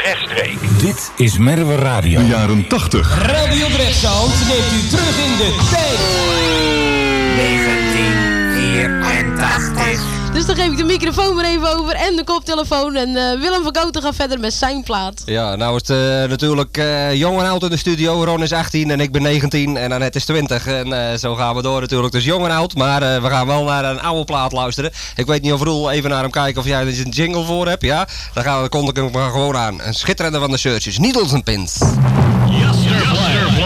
Drechtstreek. Dit is Merwe Radio. De jaren 80. Radio Drechtsound neemt u terug in de tijd. 1984. Dus dan geef ik de microfoon maar even over en de koptelefoon. En Willem van Koten gaat verder met zijn plaat. Ja, nou is het natuurlijk jong en oud in de studio. Ron is 18 en ik ben 19 en Annette is 20. En zo gaan we door natuurlijk. Dus jong en oud, maar we gaan wel naar een oude plaat luisteren. Ik weet niet of Roel even naar hem kijkt of jij er een jingle voor hebt. Ja, dan kondig ik hem maar gewoon aan. Een schitterende van de Searchers. Needles and Pins. Yes, sir.